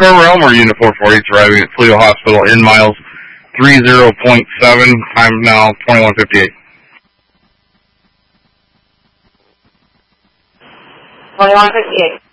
Carver Elmer, Unit 448, arriving at Toledo Hospital in miles 30.7. Time now 21:58. 21:58.